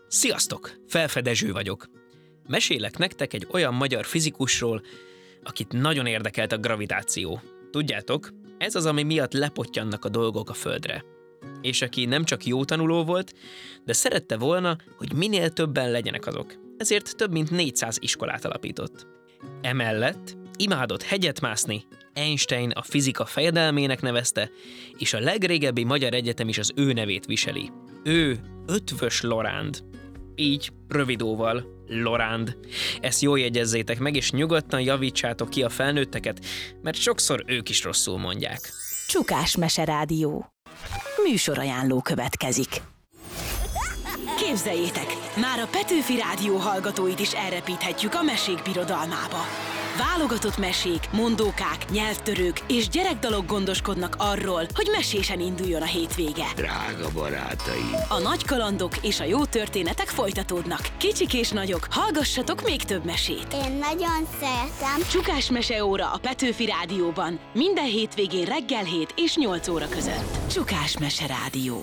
Sziasztok! Felfedezső vagyok. Mesélek nektek egy olyan magyar fizikusról, akit nagyon érdekelt a gravitáció. Tudjátok, ez az, ami miatt lepottyannak a dolgok a Földre. És aki nem csak jó tanuló volt, de szerette volna, hogy minél többen legyenek azok. Ezért több mint 400 iskolát alapított. Emellett imádott hegyet mászni, Einstein a fizika fejedelmének nevezte, és a legrégebbi magyar egyetem is az ő nevét viseli. Ő Eötvös Loránd. Így, rövidóval, Loránd. Ezt jól jegyezzétek meg, és nyugodtan javítsátok ki a felnőtteket, mert sokszor ők is rosszul mondják. Csukás Meserádió. Műsorajánló következik. Képzeljétek, már a Petőfi Rádió hallgatóit is elrepíthetjük a mesék birodalmába. Válogatott mesék, mondókák, nyelvtörők és gyerekdalok gondoskodnak arról, hogy mesésen induljon a hétvége. Drága barátaim! A nagy kalandok és a jó történetek folytatódnak. Kicsik és nagyok, hallgassatok még több mesét. Én nagyon szeretem. Csukás meseóra a Petőfi Rádióban. Minden hétvégén reggel 7 és 8 óra között. Csukás Meserádió.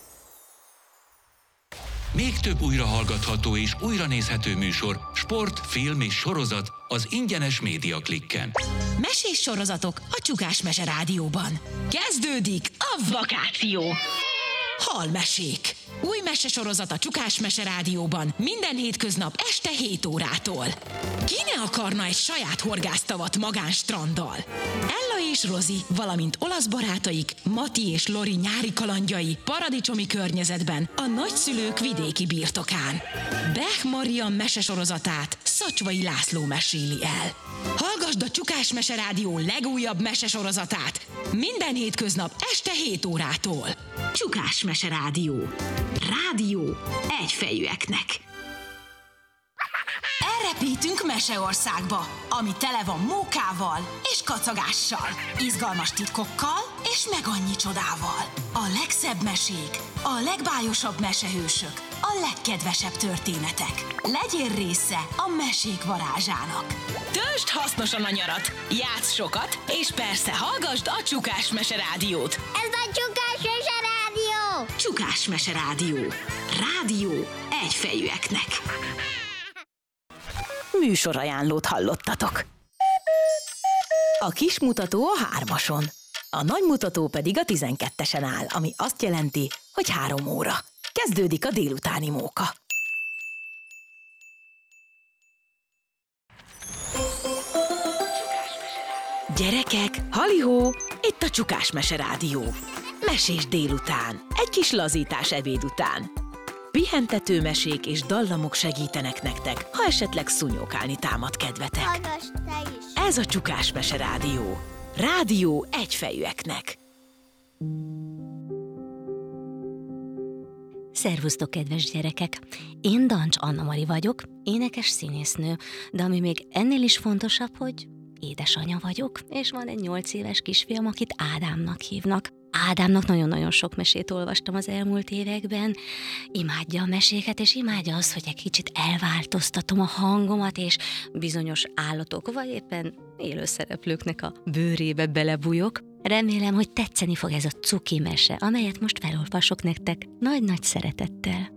Még több újrahallgatható és újranézhető műsor, sport, film és sorozat az ingyenes Média Klikken. Mesés sorozatok a Csukás Meserádióban. Kezdődik a vakáció! Halmesék! Új mesesorozat a Csukás Meserádióban minden hétköznap este 7 órától. Ki ne akarna egy saját horgásztavat magánstranddal? Ella és Rozi, valamint olasz barátaik, Mati és Lori nyári kalandjai paradicsomi környezetben a nagyszülők vidéki birtokán. Bech Marian mesesorozatát Szacsvai László meséli el. Hallgasd a Csukás Meserádió legújabb mesesorozatát minden hétköznap este 7 órától. Csukás Meserádió. Rádió egyfejűeknek. Elrepítünk Meseországba, ami tele van mókával és kacagással, izgalmas titkokkal és meg annyi csodával. A legszebb mesék, a legbájosabb mesehősök, a legkedvesebb történetek. Legyél része a mesék varázsának. Töltsd hasznosan a nyarat, játsz sokat, és persze hallgasd a Csukás Meserádiót. Ez a Csukás Meserádió. Csukás Meserádió. Rádió egyfejűeknek. Műsorajánlót hallottatok. A kis mutató a 3-ason, a nagy mutató pedig a 12-esen áll, ami azt jelenti, hogy 3 óra. Kezdődik a délutáni móka. Gyerekek, halihó, itt a Csukás Meserádió. Mesés délután, egy kis lazítás ebéd után. Pihentető mesék és dallamok segítenek nektek, ha esetleg szúnyókálni támad kedvetek. Hallgass te is. Ez a Csukás Meserádió. Rádió egyfejűeknek. Szervusztok, kedves gyerekek! Én Dancs Anna Mari vagyok, énekes színésznő, de ami még ennél is fontosabb, hogy édesanyja vagyok, és van egy 8 éves kisfiam, akit Ádámnak hívnak. Ádámnak nagyon-nagyon sok mesét olvastam az elmúlt években, imádja a meséket, és imádja azt, hogy egy kicsit elváltoztatom a hangomat, és bizonyos állatok, vagy éppen élőszereplőknek a bőrébe belebújok. Remélem, hogy tetszeni fog ez a cuki mese, amelyet most felolvasok nektek nagy-nagy szeretettel.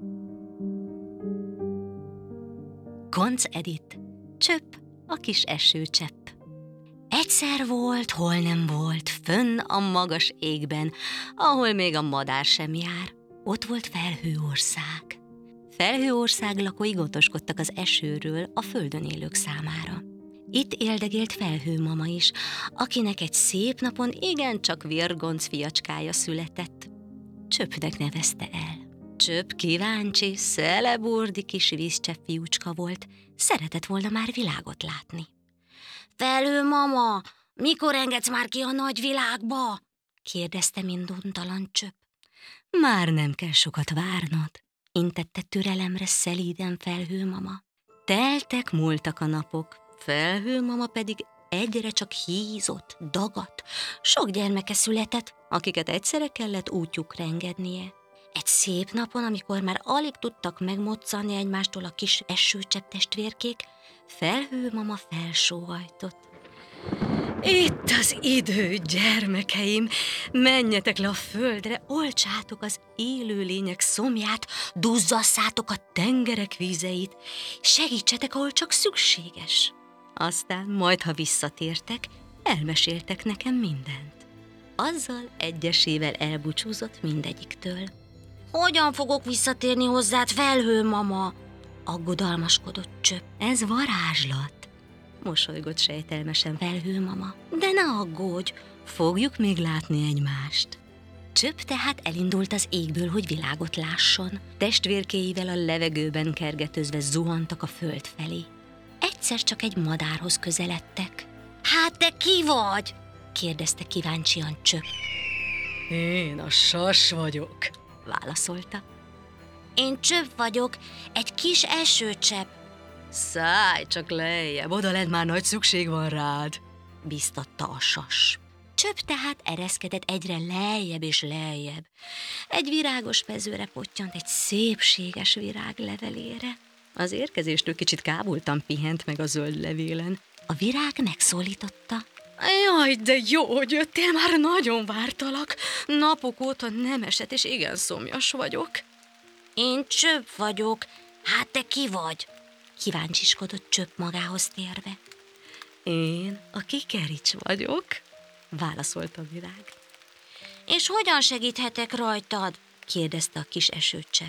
Koncz Edith. Csöpp, a kis esőcsepp. Egyszer volt, hol nem volt, fönn a magas égben, ahol még a madár sem jár. Ott volt Felhőország. Felhőország lakói gondoskodtak az esőről a földön élők számára. Itt éldegélt Felhőmama is, akinek egy szép napon igencsak virgonc fiacskája született. Csöppnek nevezte el. Csöpp kíváncsi, szeleburdi kis vízcsepp fiúcska volt, szeretett volna már világot látni. Felhőmama, mikor engedsz már ki a nagyvilágba? Kérdezte minduntalan Csöpp. Már nem kell sokat várnod, intette türelemre szelíden Felhőmama. Teltek, múltak a napok, Felhőmama pedig egyre csak hízott, dagadt. Sok gyermeke született, akiket egyszerre kellett útjukra engednie. Egy szép napon, amikor már alig tudtak megmoccani egymástól a kis esőcsepp testvérkék, Felhőmama felsóhajtott. Itt az idő, gyermekeim! Menjetek le a földre, oltsátok az élőlények szomját, duzzasszátok a tengerek vízeit, segítsetek, ahol csak szükséges. Aztán majd, ha visszatértek, elmeséltek nekem mindent. Azzal egyesével elbúcsúzott mindegyiktől. Hogyan fogok visszatérni hozzád, felhő mama? Aggodalmaskodott Csöpp. Ez varázslat. Mosolygott sejtelmesen felhő mama. De ne aggódj, fogjuk még látni egymást. Csöpp tehát elindult az égből, hogy világot lásson. Testvérkéivel a levegőben kergetőzve zuhantak a föld felé. Egyszer csak egy madárhoz közeledtek. Hát te ki vagy? Kérdezte kíváncsian Csöpp. Én a sas vagyok, Válaszolta. Én Csöpp vagyok, egy kis esőcsepp, szállj csak lejjebb, odalent már nagy szükség van rád. biztatta a sas. Csöpp tehát ereszkedett egyre lejjebb és lejjebb. Egy virágos mezőre pottyant egy szépséges virág levelére. Az érkezéstől kicsit kábultan pihent meg a zöld levélen. A virág megszólította. Jaj, de jó, hogy jöttél, már nagyon vártalak. Napok óta nem esett, és igen szomjas vagyok. Én Csöpp vagyok, hát te ki vagy? Kíváncsiskodott Csöpp magához térve. Én a kikerics vagyok, válaszolta a virág. És hogyan segíthetek rajtad? Kérdezte a kis esőcsepp.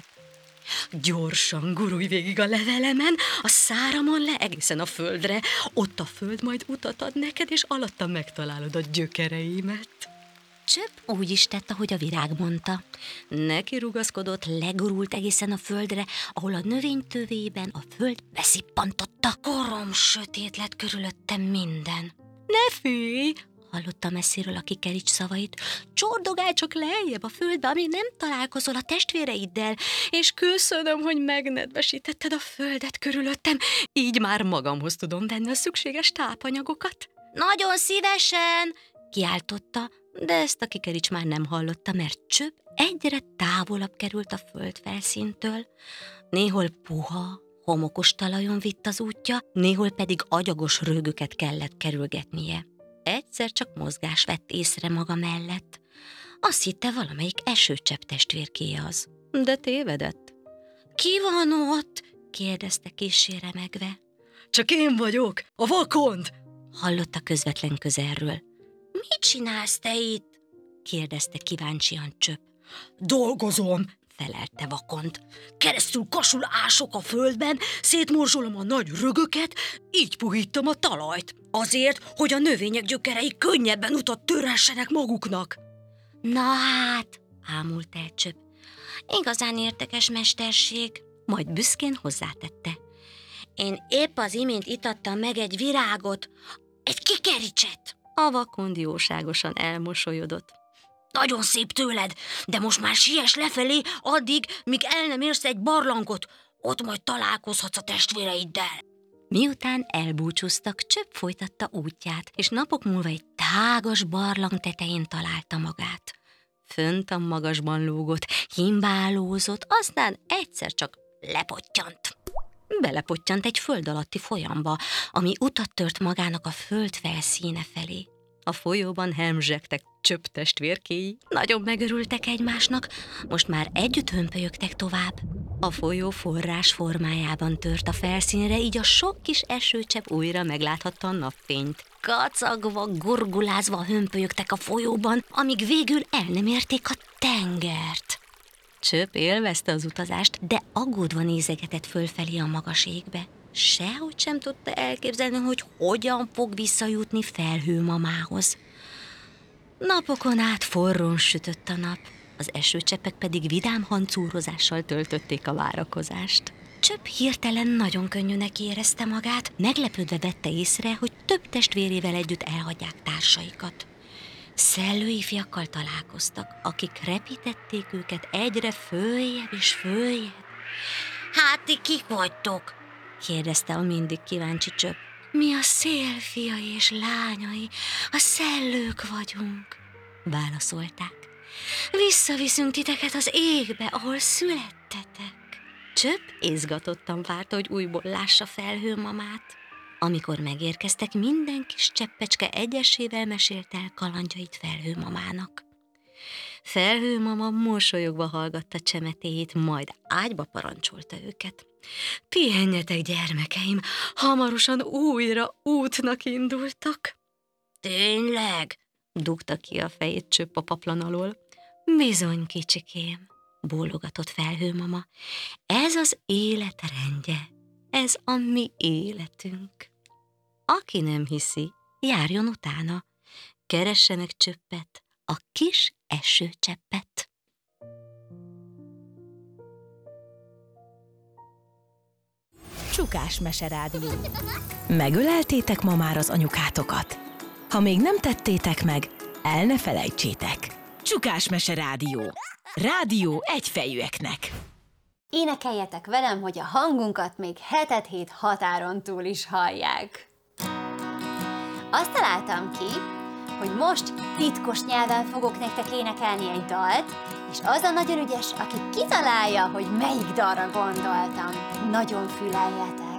Gyorsan gurulj végig a levelemen, a száramon le egészen a földre. Ott a föld majd utat ad neked, és alatta megtalálod a gyökereimet. Csöpp úgy is tett, ahogy a virág mondta. Neki rugaszkodott, Legurult egészen a földre, ahol a növény tövében a föld beszippantotta. Korom sötét lett körülöttem minden. ne félj! Hallotta messziről a kikerics szavait. Csordogálj csak lejjebb a földbe, amíg nem találkozol a testvéreiddel. És köszönöm, hogy megnedvesítetted a földet körülöttem, így már magamhoz tudom venni a szükséges tápanyagokat. Nagyon szívesen! Kiáltotta, de ezt a kikerics már nem hallotta, mert Csöpp egyre távolabb került a föld felszíntől. Néhol puha, homokos talajon vitt az útja, néhol pedig agyagos rögöket kellett kerülgetnie. Egyszer csak mozgás vett észre maga mellett. Azt hitte, valamelyik esőcsepp testvérkéje az. De tévedett. Ki van ott? Kérdezte kissé remegve. Csak én vagyok, a vakond! Hallotta közvetlen közelről. Mit csinálsz te itt? Kérdezte kíváncsian Csöpp. Dolgozom, Felelte vakond. keresztül kasul ások a földben, szétmorzsolom a nagy rögöket, így puhítom a talajt. Azért, hogy a növények gyökerei könnyebben utat törhessenek maguknak. Na hát, ámult el Csöpp. Igazán érdekes mesterség. Majd büszkén hozzátette. Én épp az imént itattam meg egy virágot, egy kikericset. A vakond jóságosan elmosolyodott. Nagyon szép tőled, de most már siess lefelé, addig, míg el nem érsz egy barlangot. Ott majd találkozhatsz a testvéreiddel. Miután elbúcsúztak, Csöpp folytatta útját, és napok múlva egy tágas barlang tetején találta magát. Fönt a magasban lógott, himbálózott, aztán egyszer csak lepottyant. Belepottyant egy föld alatti folyamba, ami utat tört magának a föld felszíne felé. A folyóban hemzsegtek Csöpp testvérkéi. Nagyon megörültek egymásnak, most már együtt hömpölyögtek tovább. A folyó forrás formájában tört a felszínre, így a sok kis esőcsepp újra megláthatta a napfényt. Kacagva, gurgulázva hömpölyögtek a folyóban, amíg végül el nem érték a tengert. Csöpp élvezte az utazást, De aggódva nézegetett fölfelé a magas égbe. Sehogy sem tudta elképzelni, hogy hogyan fog visszajutni felhőmamához. napokon át forrón sütött a nap, az esőcseppek pedig vidám hancúrozással töltötték a várakozást. Csöpp hirtelen nagyon könnyűnek érezte magát, meglepődve vette észre, hogy több testvérével együtt elhagyják társaikat. Szellő ifjakkal találkoztak, akik repítették őket egyre följebb és följebb. Hát ti kik vagytok? Kérdezte a mindig kíváncsi Csöpp. Mi a szél fiai és lányai, a szellők vagyunk, válaszolták. Visszaviszünk titeket az égbe, ahol születtetek. Csöpp izgatottan várta, hogy újból lássa felhőmamát. Amikor megérkeztek, minden kis cseppecske egyesével mesélte el kalandjait Felhőmamának. Felhőmama mosolyogva hallgatta csemetéjét, majd ágyba parancsolta őket. Pihenjetek, gyermekeim, hamarosan újra útnak indultak. Tényleg? Dugta ki a fejét Csöpp a paplan alól. Bizony, kicsikém, bólogatott Felhőmama. Ez az élet rendje, ez a mi életünk. Aki nem hiszi, járjon utána, keresse meg Csöppet, a kis esőcseppet. Csukás Meserádió. Megöleltétek ma már az anyukátokat? Ha még nem tettétek meg, el ne felejtsétek. Csukás Meserádió. Rádió egyfejűeknek. Énekeljetek velem, hogy a hangunkat még hetet hét határon túl is hallják. Azt találtam ki, hogy most titkos nyelven fogok nektek énekelni egy dalt, és az a nagyon ügyes, aki kitalálja, hogy melyik dalra gondoltam. Nagyon füleljetek!